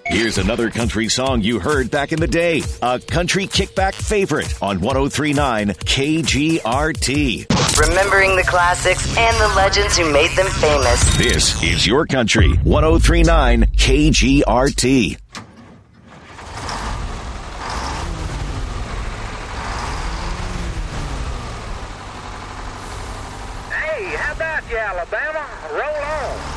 Here's another country song you heard back in the day. A country kickback favorite on 103.9 KGRT. Remembering the classics and the legends who made them famous. This is your country. 103.9 KGRT. Hey, how about you, Alabama? Roll on.